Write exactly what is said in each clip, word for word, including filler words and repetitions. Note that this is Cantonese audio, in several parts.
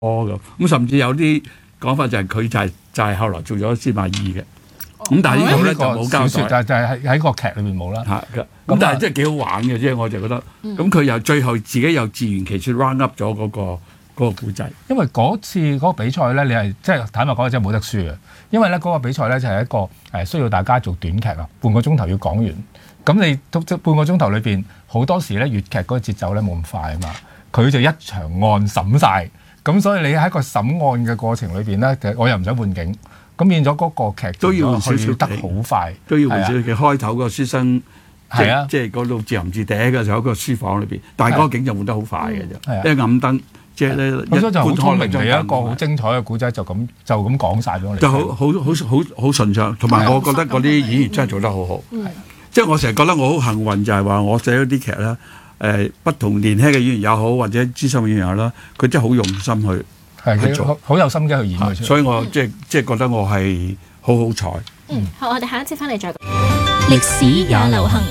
哦咁，咁甚至有啲講法就係佢就係、是、就係、是、後來做咗司馬懿嘅。咁但係呢度咧就冇交代， 就係喺喺個劇裏面冇啦。 係嘅，咁但係真係幾好玩嘅啫，我就覺得。咁佢又最後自己又自圓其說 round up 咗嗰個嗰個故仔。 因為嗰次嗰個比賽咧，你係即係坦白講，真係冇得輸嘅。因為咧嗰個比賽咧就係一個誒需要大家做短劇啊，半個鐘頭要講完。咁你都即半個鐘頭裏邊好多時咧粵劇嗰個節奏咧冇咁快啊嘛，佢就一場案審晒。咁所以你喺個審案嘅過程裏邊咧，其實我又唔想換景。咁變咗嗰個劇都要少少得好快， 都要換少少嘅。開頭個書生係啊， 即係嗰度自吟自嗲嘅時候，喺個書房裏邊，但係嗰個景就換得好快嘅啫。一暗燈，即係咧， 咁所以就好聰明嘅一個好精彩嘅古仔，就咁就咁講晒俾我哋。 就好好好好好順暢，同埋我覺得嗰啲演員真係做得好好。即係我成日覺得我好幸運，就係話我寫嗰啲劇咧，誒不同年輕嘅演員也好，或者資深嘅演員也好啦，佢真係好用心去。 係好好有心機去演佢出嚟， 所以我即係即係覺得我係好好彩。 嗯，好，我哋下一節翻嚟再講。 歷史也流行。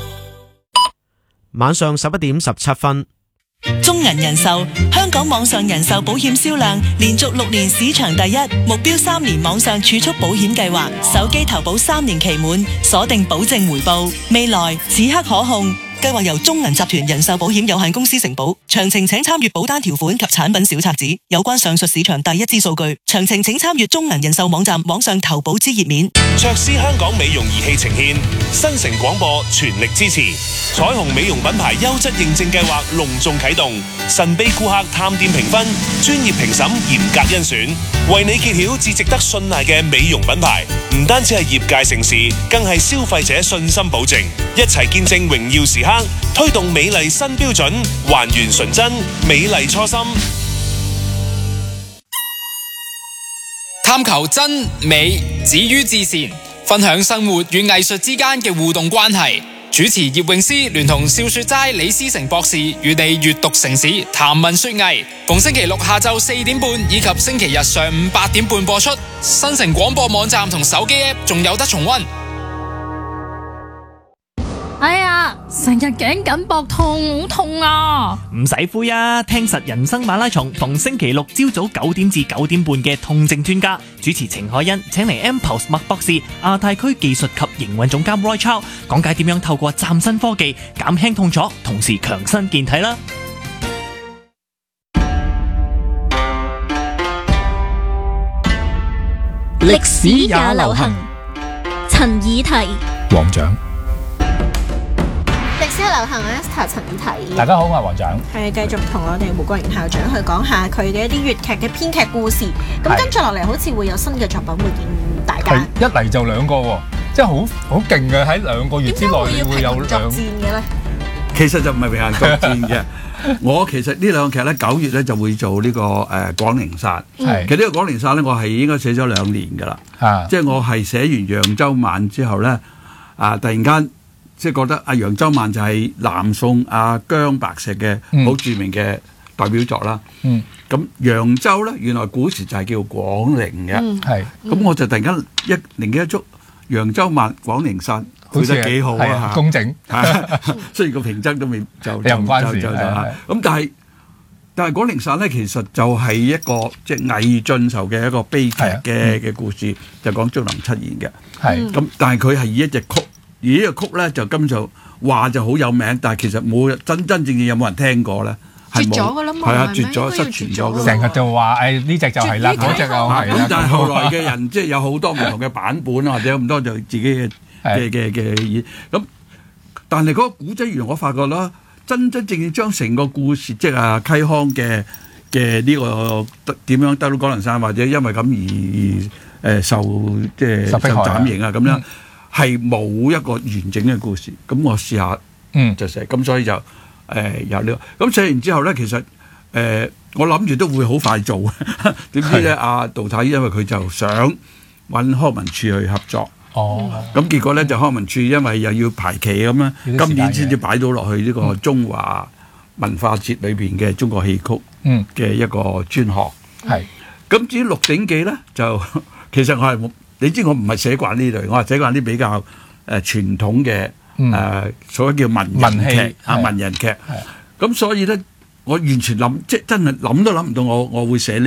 晚上十一點十七分。 中銀人壽香港網上人壽保險銷量連續六年市場第一，目標三年網上儲蓄保險計劃，手機投保三年期滿，鎖定保證回報，未來此刻可控。計劃由中銀集團人壽保險有限公司承保，詳情請參閱保單條款及產品小冊子。有關上述市場第一支數據，詳情請參閱中銀人壽網站網上投保之頁面。 卓斯香港美容儀器呈現，新城廣播全力支持。彩虹美容品牌優質認證計劃隆重啟動，神秘顧客探店評分，專業評審嚴格甄選，為你揭曉至值得信賴嘅美容品牌。唔單止係業界盛事，更係消費者信心保證。一齊見證榮耀時刻，推動美麗新標準，還原純真美麗初心。 探求真美止於至善，分享生活與藝術之間嘅互動關係。主持葉詠詩聯同笑說齋李思成博士與你閱讀城市談文說藝，逢星期六下晝四點半以及星期日上午八點半播出。新城廣播網站同手機 App 仲有得重溫。 哎呀，成日頸緊膊痛，好痛啊！ 唔使灰啊，聽實人生馬拉松，逢星期六朝早九點至九點半嘅痛症專家主持程海欣，請嚟 M-Pulse 麥博士、亞太區技術及營運總監 Roy Chow 講解點樣透過嶄新科技減輕痛楚，同時強身健體啦。 歷史也流行。陳以提， 黃獎。 歷史流行 Esther 陳以提， 大家好，我係黃獎， 係繼續同我哋胡國賢校長去講下佢嘅一啲粵劇嘅編劇故事。咁跟住落嚟，好似會有新嘅作品會見大家。 一嚟就兩個喎，即係好好勁嘅，喺兩個月之內你會有兩作戰嘅咧。 其實就唔係平行作戰嘅。我其實呢兩個劇咧，九月咧就會做呢、這個誒《廣陵散》。係，其實呢個《廣陵散》咧，我係應該寫咗兩年㗎啦。啊，即係我係寫完《揚州慢》之後咧，啊，突然間。即係覺得阿揚州慢就係南宋阿姜白石嘅好著名嘅代表作啦。嗯，咁揚州咧原來古時就係叫廣陵嘅。係、嗯，咁我就突然間一靈機一觸，揚州慢廣陵散，配得幾好啊！ 工整， 雖然個平仄都未就又唔關事。 咁但係但係廣陵散咧，其實就係一個即係魏晉時候嘅一個悲劇嘅嘅故事，就講竹林七賢嘅。係，咁但係佢係以一隻曲。而呢個曲咧就根本就話就好有名，但係其實冇真真正正有冇人聽過咧？ 絕咗㗎啦嘛， 係啊，絕咗失傳咗。 成日就話誒呢隻就係啦，嗰隻又係啦。 咁但係後來嘅人即係有好多唔同嘅版本啊，或者咁多就自己嘅嘅嘅嘅嘢。咁但係嗰個古仔原來我發覺啦，真真正正將成個故事即係啊溪康嘅嘅呢個點樣得到廣陵散，或者因為咁而誒受即係受斬刑啊咁樣。係冇一個完整嘅故事，咁我試下就寫，咁、嗯、所以就誒、呃、有呢、呢個。咁寫完之後咧，其實誒、呃、我諗住都會好快做，點知咧阿杜太因為佢就想揾康文署去合作，哦，咁結果咧就康文署因為又要排期咁樣，今年先至擺到落去呢個中華文化節裏邊嘅中國戲曲嘅一個專項。係、嗯，咁至於《鹿鼎記》咧，就其實我係冇。你知我唔係寫慣呢類，我係寫慣啲比較誒、呃、傳統嘅誒、嗯呃、所謂叫文人劇啊文人劇，咁所以咧我完全諗即係真係諗都諗唔到我我會寫呢。